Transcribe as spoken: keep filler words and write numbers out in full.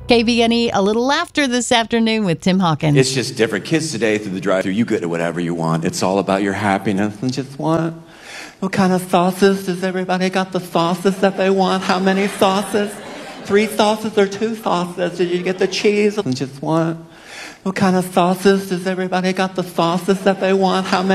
K B N E, a little laughter this afternoon with Tim Hawkins. It's just different. Kids today through the drive-thru, you get whatever you want. It's all about your happiness and just what? What kind of sauces? Does everybody got the sauces that they want? How many sauces? Three sauces or two sauces? Did you get the cheese? And just what? What kind of sauces? Does everybody got the sauces that they want? How many?